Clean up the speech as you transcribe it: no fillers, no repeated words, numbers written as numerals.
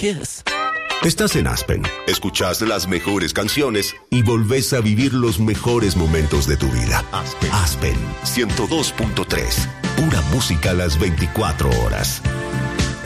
kiss. Estás en Aspen, escuchas las mejores canciones y volvés a vivir los mejores momentos de tu vida. Aspen 102.3, pura música a las 24 horas.